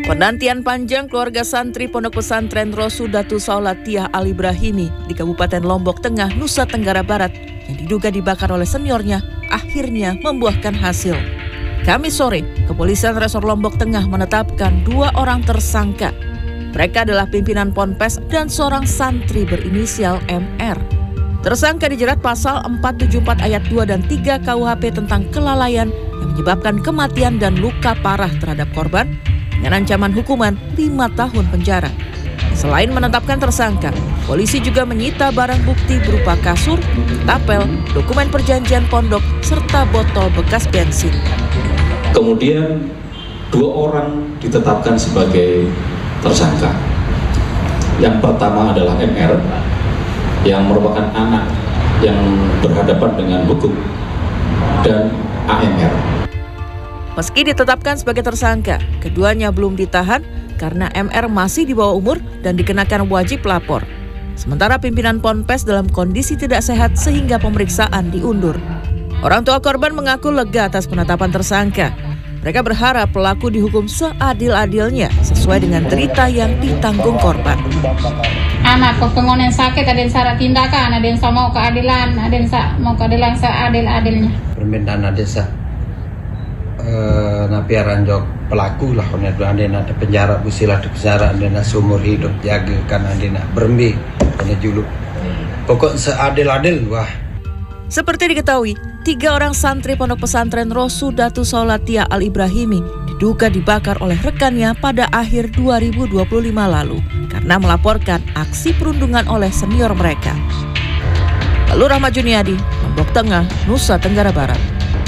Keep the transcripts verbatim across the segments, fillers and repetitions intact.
Penantian panjang keluarga santri Pondok Pesantren Rosudatus Saulatia Al-Ibrahimi di Kabupaten Lombok Tengah, Nusa Tenggara Barat yang diduga dibakar oleh seniornya akhirnya membuahkan hasil. Kamis sore, Kepolisian Resor Lombok Tengah menetapkan dua orang tersangka. Mereka adalah pimpinan Ponpes dan seorang santri berinisial M R. Tersangka dijerat pasal empat tujuh empat ayat dua dan tiga K U H P tentang kelalaian yang menyebabkan kematian dan luka parah terhadap korban dengan ancaman hukuman lima tahun penjara. Selain menetapkan tersangka, polisi juga menyita barang bukti berupa kasur, tapel, dokumen perjanjian pondok, serta botol bekas bensin. Kemudian dua orang ditetapkan sebagai tersangka. Yang pertama adalah M R, yang merupakan anak yang berhadapan dengan hukum, dan A M R. Meski ditetapkan sebagai tersangka, keduanya belum ditahan karena M R masih di bawah umur dan dikenakan wajib lapor. Sementara pimpinan Ponpes dalam kondisi tidak sehat sehingga pemeriksaan diundur. Orang tua korban mengaku lega atas penetapan tersangka. Mereka berharap pelaku dihukum seadil-adilnya sesuai dengan derita yang ditanggung korban. Anak pengonen sakit, ada yang salah tindakan, ada yang mau keadilan, ada yang mau keadilan seadil-adilnya. Permintaan desa Uh, napiaran jok pelaku lah, kalau ada ada penjara busilah di penjara, ada seumur hidup jaga kan, ada berembi, ada juluk. Pokok seadil-adil wah. Seperti diketahui, tiga orang santri Pondok Pesantren Rosudatus Saulatia Al-Ibrahimi diduga dibakar oleh rekannya pada akhir dua ribu dua puluh lima lalu karena melaporkan aksi perundungan oleh senior mereka. Lalu Rahmat Juniadi, Lombok Tengah, Nusa Tenggara Barat.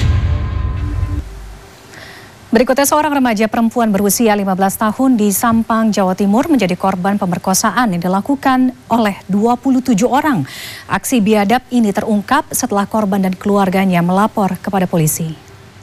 Berikutnya, seorang remaja perempuan berusia lima belas tahun di Sampang, Jawa Timur menjadi korban pemerkosaan yang dilakukan oleh dua puluh tujuh orang. Aksi biadab ini terungkap setelah korban dan keluarganya melapor kepada polisi.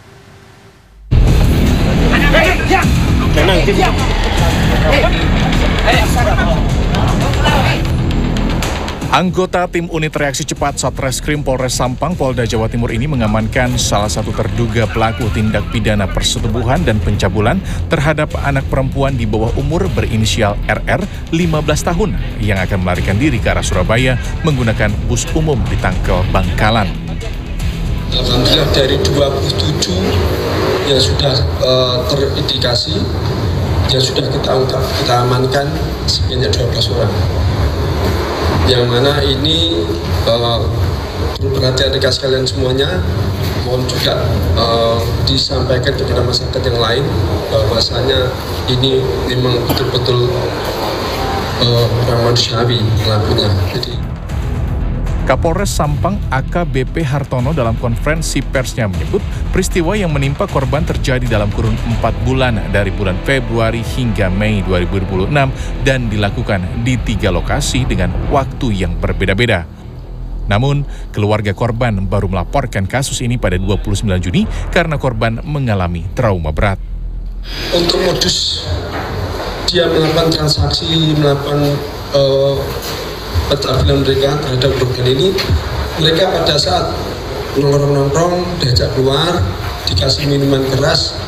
Anggota tim unit reaksi cepat Satreskrim Polres Sampang, Polda Jawa Timur ini mengamankan salah satu terduga pelaku tindak pidana persetubuhan dan pencabulan terhadap anak perempuan di bawah umur berinisial R R lima belas tahun yang akan melarikan diri ke arah Surabaya menggunakan bus umum di Tangkel, Bangkalan. Alhamdulillah dari dua puluh tujuh yang sudah uh, terindikasi, yang sudah kita ungkap, kita amankan sebanyak dua belas orang. Yang mana ini uh, perlu perhatian rekan sekalian semuanya, mohon juga uh, disampaikan kepada masyarakat yang lain bahwasanya ini memang betul-betul uh, orang manusiawi pelakunya. Jadi Kapolres Sampang A K B P Hartono dalam konferensi persnya menyebut peristiwa yang menimpa korban terjadi dalam kurun empat bulan dari bulan Februari hingga Mei dua ribu dua puluh enam dan dilakukan di tiga lokasi dengan waktu yang berbeda-beda. Namun, keluarga korban baru melaporkan kasus ini pada dua puluh sembilan Juni karena korban mengalami trauma berat. Untuk modus dia melakukan transaksi, melakukan uh, pencabulan mereka terhadap korban ini, mereka pada saat nongkrong-nongkrong diajak keluar, dikasih minuman keras,